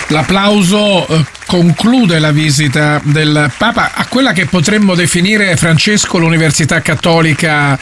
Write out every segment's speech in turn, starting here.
L'applauso conclude la visita del Papa a quella che potremmo definire, Francesco, l'Università Cattolica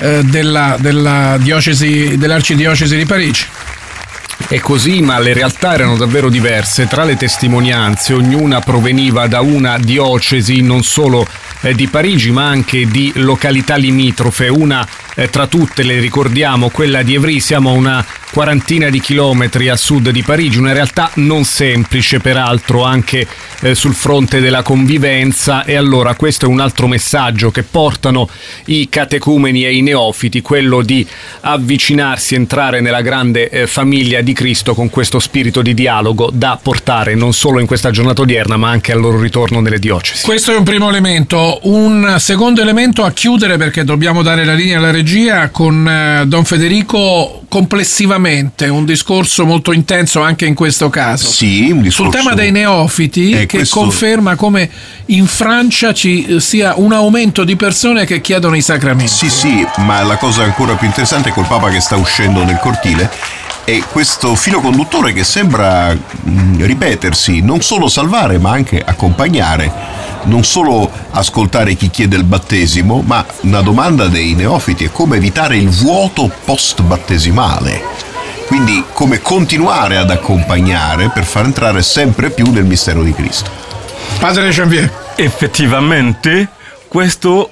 della diocesi, dell'Arcidiocesi di Parigi. È così, ma le realtà erano davvero diverse. Tra le testimonianze, ognuna proveniva da una diocesi non solo di Parigi, ma anche di località limitrofe. Una tra tutte, le ricordiamo, quella di Évry. Siamo a una quarantina di chilometri a sud di Parigi, una realtà non semplice peraltro anche sul fronte della convivenza. E allora questo è un altro messaggio che portano i catecumeni e i neofiti, quello di avvicinarsi, entrare nella grande famiglia di Cristo con questo spirito di dialogo da portare non solo in questa giornata odierna ma anche al loro ritorno nelle diocesi. Questo è un primo elemento. Un secondo elemento a chiudere, perché dobbiamo dare la linea alla regia, con Don Federico. Complessivamente un discorso molto intenso anche in questo caso. Sì, un discorso sul tema dei neofiti, che conferma come in Francia ci sia un aumento di persone che chiedono i sacramenti. Sì, ma la cosa ancora più interessante è col Papa che sta uscendo nel cortile e questo filo conduttore che sembra ripetersi, non solo salvare ma anche accompagnare, non solo ascoltare chi chiede il battesimo, ma una domanda dei neofiti è come evitare il vuoto post-battesimale, quindi come continuare ad accompagnare per far entrare sempre più nel mistero di Cristo. Padre Janvier. Effettivamente questo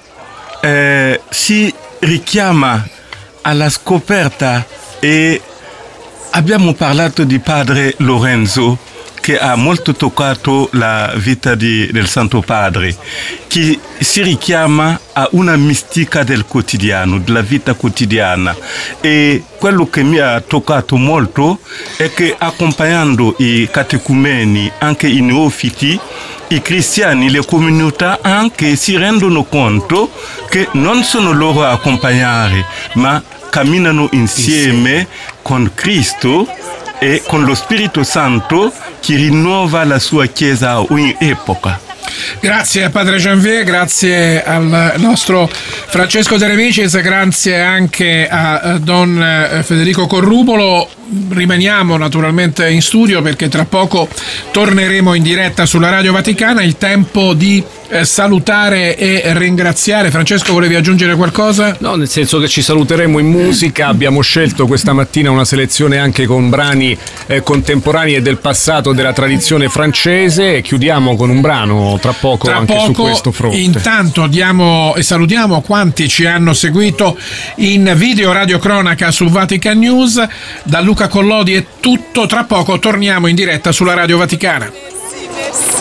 si richiama alla scoperta, e abbiamo parlato di Padre Lorenzo, che ha molto toccato la vita del Santo Padre, che si richiama a una mistica del quotidiano, della vita quotidiana. E quello che mi ha toccato molto è che, accompagnando i catecumeni, anche i neofiti, i cristiani, le comunità anche si rendono conto che non sono loro a accompagnare, ma camminano insieme con Cristo e con lo Spirito Santo che rinnova la sua Chiesa a ogni epoca. Grazie a Padre Janvier, grazie al nostro Francesco De Remicis, grazie anche a Don Federico Corrupolo. Rimaniamo naturalmente in studio perché tra poco torneremo in diretta sulla Radio Vaticana. Il tempo di salutare e ringraziare. Francesco, volevi aggiungere qualcosa? No, nel senso che ci saluteremo in musica. Abbiamo scelto questa mattina una selezione anche con brani contemporanei e del passato della tradizione francese, e chiudiamo con un brano tra poco su questo fronte. Intanto diamo e salutiamo quanti ci hanno seguito in video radiocronaca su Vatican News. Da Luca Collodi è tutto, tra poco torniamo in diretta sulla Radio Vaticana.